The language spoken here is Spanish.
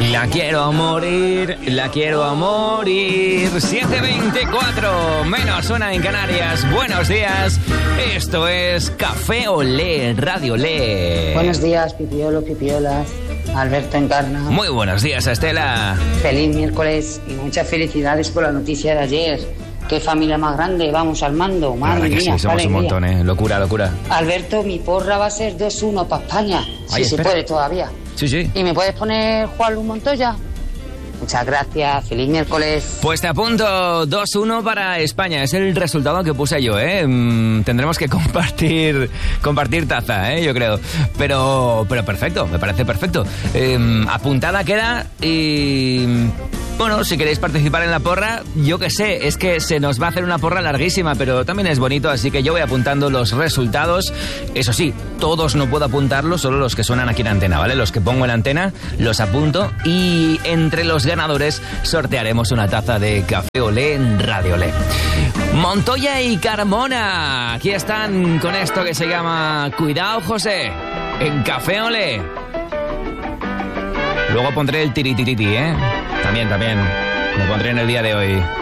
La quiero a morir, la quiero a morir. 7:24, menos suena en Canarias. Buenos días, esto es Café Olé, Radio Olé. Buenos días, pipiolos, pipiolas. Alberto Encarna. Muy buenos días, Estela. Feliz miércoles y muchas felicidades por la noticia de ayer. Qué familia más grande, vamos al mando. Madre mía, sí, somos un montón, locura, locura. Alberto, mi porra va a ser 2-1 para España. Ay, si se puede todavía. Sí. ¿Y me puedes poner Juan Luis Montoya? Muchas gracias, feliz miércoles. Pues te apunto 2-1 para España, es el resultado que puse yo, tendremos que compartir taza, yo creo, pero perfecto, me parece perfecto. Apuntada queda y... Bueno, si queréis participar en la porra, yo qué sé, es que se nos va a hacer una porra larguísima, pero también es bonito, así que yo voy apuntando los resultados. Eso sí, todos no puedo apuntarlos, solo los que suenan aquí en antena, ¿vale? Los que pongo en antena los apunto y entre los ganadores sortearemos una taza de Café Olé en Radio Olé. Montoya y Carmona, aquí están con esto que se llama Cuidado, José, en Café Olé. Luego pondré el tiritiriti, También. Lo pondré en el día de hoy.